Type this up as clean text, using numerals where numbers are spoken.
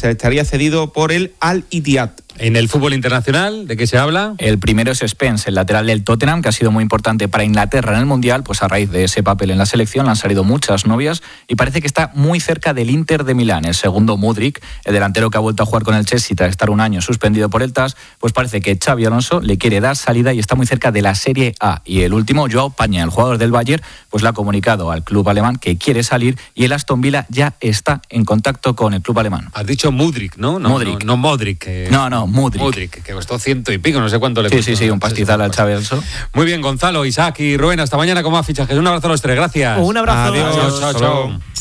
se estaría cedido por el Al-Ittihad. En el fútbol internacional, ¿de qué se habla? El primero es Spence, el lateral del Tottenham, que ha sido muy importante para Inglaterra en el Mundial, pues a raíz de ese papel en la selección le han salido muchas novias y parece que está muy cerca del Inter de Milán. El segundo, Mudryk, el delantero que ha vuelto a jugar con el Chelsea tras estar un año suspendido por el TAS, pues parece que Xabi Alonso le quiere dar salida y está muy cerca de la Serie A. Y el último, Joao Paña, el jugador del Bayern, pues le ha comunicado al club alemán que quiere salir y el Aston Villa ya está en contacto con el club alemán. Has dicho Mudryk, ¿no? Mudryk. No Modric. No, Mudryk. Mudryk, que costó 100 y pico, no sé cuánto le costó. Sí, un pastizal al Xabi Alonso. Muy bien, Gonzalo, Isaac y Rubén, hasta mañana con más fichajes. Un abrazo a los tres, gracias. Un abrazo. Adiós. Chao.